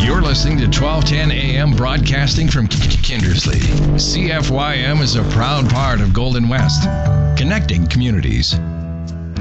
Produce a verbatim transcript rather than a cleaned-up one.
You're listening to twelve ten A M broadcasting from Kindersley. C F Y M is a proud part of Golden West, connecting communities.